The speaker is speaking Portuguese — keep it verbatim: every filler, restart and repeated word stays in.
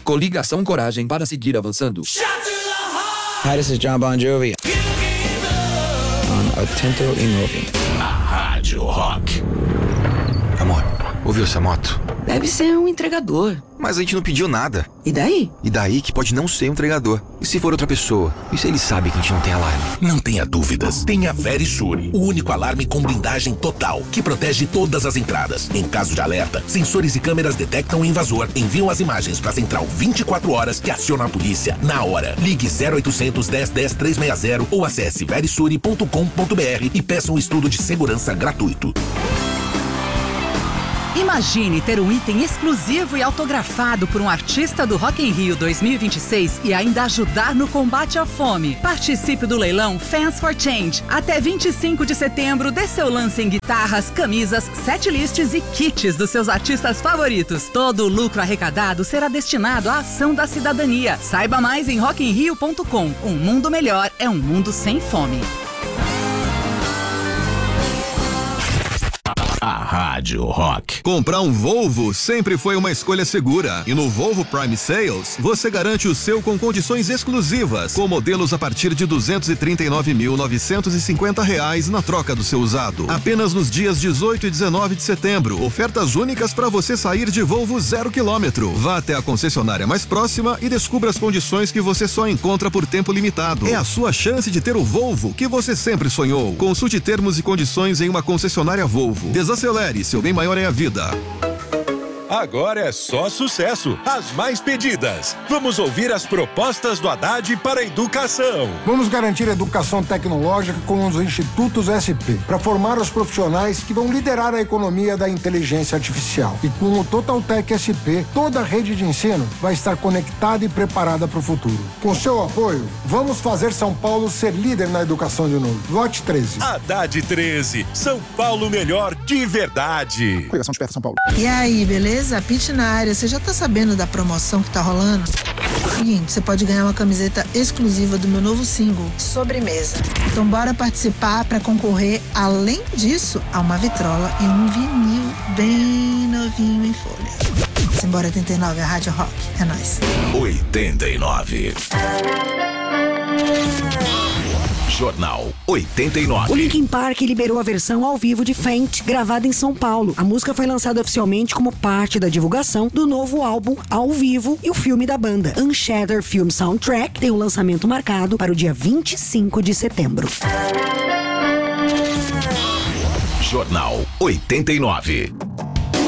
Coligação Coragem para seguir avançando. Hi, this is John Bon Jovi. On Atento e Moving. A Rádio Rock. Amor, ouviu essa moto? Deve ser um entregador. Mas a gente não pediu nada. E daí? E daí que pode não ser um entregador. E se for outra pessoa? E se ele sabe que a gente não tem alarme? Não tenha dúvidas. Tenha Verisure, o único alarme com blindagem total, que protege todas as entradas. Em caso de alerta, sensores e câmeras detectam o invasor, enviam as imagens para a central vinte e quatro horas que aciona a polícia na hora. Ligue zero oitocentos, dez, dez, trezentos e sessenta ou acesse verisure ponto com ponto br e peça um estudo de segurança gratuito. Imagine ter um item exclusivo e autografado por um artista do Rock in Rio dois mil e vinte e seis e ainda ajudar no combate à fome. Participe do leilão Fans for Change. Até vinte e cinco de setembro, dê seu lance em guitarras, camisas, setlists e kits dos seus artistas favoritos. Todo o lucro arrecadado será destinado à ação da cidadania. Saiba mais em rock in rio ponto com. Um mundo melhor é um mundo sem fome. A Rádio Rock. Comprar um Volvo sempre foi uma escolha segura. E no Volvo Prime Sales, você garante o seu com condições exclusivas, com modelos a partir de duzentos e trinta e nove mil, novecentos e cinquenta reais na troca do seu usado. Apenas nos dias dezoito e dezenove de setembro. Ofertas únicas para você sair de Volvo zero quilômetro. Vá até a concessionária mais próxima e descubra as condições que você só encontra por tempo limitado. É a sua chance de ter o Volvo que você sempre sonhou. Consulte termos e condições em uma concessionária Volvo. Desacelere, seu bem maior é a vida. Agora é só sucesso. As mais pedidas. Vamos ouvir as propostas do Haddad para a educação. Vamos garantir educação tecnológica com os institutos S P, para formar os profissionais que vão liderar a economia da inteligência artificial. E com o Totaltec S P, toda a rede de ensino vai estar conectada e preparada para o futuro. Com seu apoio, vamos fazer São Paulo ser líder na educação de novo. Vote treze. Haddad treze. São Paulo melhor de verdade. Coligação Desperta São Paulo. E aí, beleza? Pitch na área, você já tá sabendo da promoção que tá rolando? Seguinte, você pode ganhar uma camiseta exclusiva do meu novo single, Sobremesa. Então bora participar para concorrer, além disso, a uma vitrola e um vinil bem novinho em folha. Simbora oitenta e nove, a Rádio Rock. É nóis. oitenta e nove. Jornal oitenta e nove. O Linkin Park liberou a versão ao vivo de Faint, gravada em São Paulo. A música foi lançada oficialmente como parte da divulgação do novo álbum ao vivo e o filme da banda. Unshattered Film Soundtrack tem o lançamento marcado para o dia vinte e cinco de setembro. Jornal oitenta e nove.